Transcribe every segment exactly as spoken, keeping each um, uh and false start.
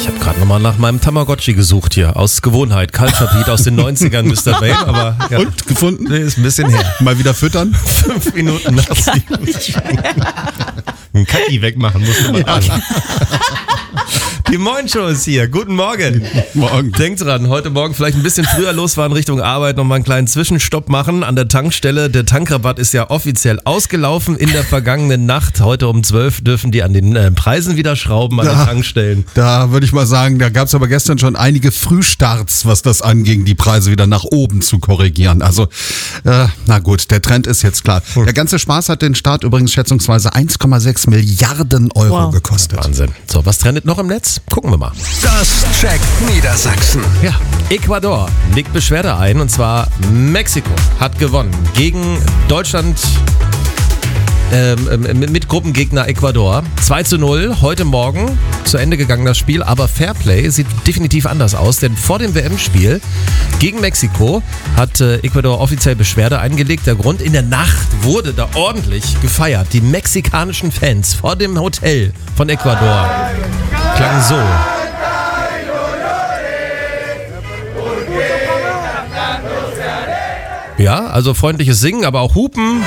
Ich habe gerade nochmal nach meinem Tamagotchi gesucht hier, aus Gewohnheit. Culture Beat aus den neunzigern, Mister Bane, aber ja. Und, gefunden? Nee, ist ein bisschen her. Mal wieder füttern? Fünf Minuten nach sieben. Ein Kaki wegmachen musste man ja. Die Moin-Show ist hier. Guten Morgen. Morgen. Denkt dran, heute Morgen vielleicht ein bisschen früher losfahren Richtung Arbeit, nochmal einen kleinen Zwischenstopp machen an der Tankstelle. Der Tankrabatt ist ja offiziell ausgelaufen in der vergangenen Nacht. Heute um zwölf dürfen die an den äh, Preisen wieder schrauben an Da- den Tankstellen. Da würde ich mal sagen, da gab es aber gestern schon einige Frühstarts, was das anging, die Preise wieder nach oben zu korrigieren. Also, äh, na gut, der Trend ist jetzt klar. Der ganze Spaß hat den Start übrigens schätzungsweise eins Komma sechs Milliarden Euro Wow. gekostet. Wahnsinn. So, was trendet noch im Netz? Gucken wir mal. Das checkt Niedersachsen. Ja, Ecuador legt Beschwerde ein und zwar Mexiko hat gewonnen gegen Deutschland ähm, mit, mit Gruppengegner Ecuador. zwei zu null, heute Morgen zu Ende gegangen das Spiel, aber Fairplay sieht definitiv anders aus, denn vor dem W M-Spiel gegen Mexiko hat äh, Ecuador offiziell Beschwerde eingelegt. Der Grund, in der Nacht wurde da ordentlich gefeiert. Die mexikanischen Fans vor dem Hotel von Ecuador klang so. Ja, also freundliches Singen, aber auch Hupen,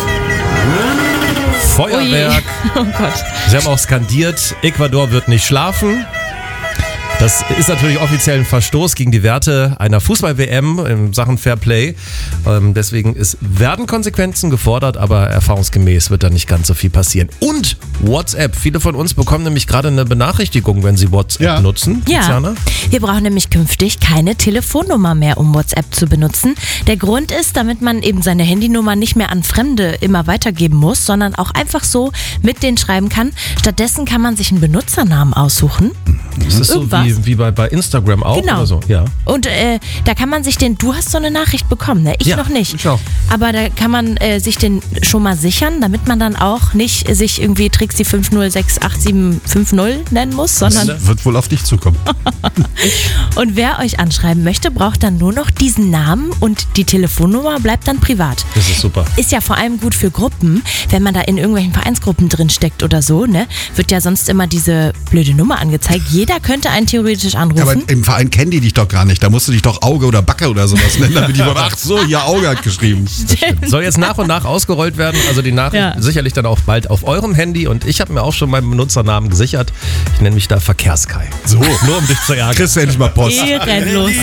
Feuerwerk. Oh Gott. Sie haben auch skandiert, Ecuador wird nicht schlafen. Das ist natürlich offiziell ein Verstoß gegen die Werte einer Fußball-W M in Sachen Fairplay. Ähm, deswegen ist, werden Konsequenzen gefordert, aber erfahrungsgemäß wird da nicht ganz so viel passieren. Und WhatsApp. Viele von uns bekommen nämlich gerade eine Benachrichtigung, wenn sie WhatsApp Ja. nutzen. Ja, Tiziana? wir brauchen nämlich künftig keine Telefonnummer mehr, um WhatsApp zu benutzen. Der Grund ist, damit man eben seine Handynummer nicht mehr an Fremde immer weitergeben muss, sondern auch einfach so mit denen schreiben kann. Stattdessen kann man sich einen Benutzernamen aussuchen. Ist das so Irgendwas. wie, wie bei, bei Instagram auch Genau. oder so? Ja. Und äh, da kann man sich den, du hast so eine Nachricht bekommen, ne? Ich Ja, noch nicht. ich auch. Aber da kann man äh, sich den schon mal sichern, damit man dann auch nicht äh, sich irgendwie Trixie fünf null sechs acht sieben fünf null nennen muss, sondern Wird wohl auf dich zukommen. und wer euch anschreiben möchte, braucht dann nur noch diesen Namen und die Telefonnummer bleibt dann privat. Das ist super. Ist ja vor allem gut für Gruppen, wenn man da in irgendwelchen Vereinsgruppen drin steckt oder so, ne? Wird ja sonst immer diese blöde Nummer angezeigt. Jeder könnte einen theoretisch anrufen. Aber im Verein kennen die dich doch gar nicht. Da musst du dich doch Auge oder Backe oder sowas nennen, damit die sagen, ach so, hier Auge hat geschrieben. Soll jetzt nach und nach ausgerollt werden, also die Nachricht Ja. sicherlich dann auch bald auf eurem Handy und ich habe mir auch schon meinen Benutzernamen gesichert. Ich nenne mich da Verkehrskai. So, Nur um dich zu ärgern. kriegst du endlich mal Post. Ehrenlos.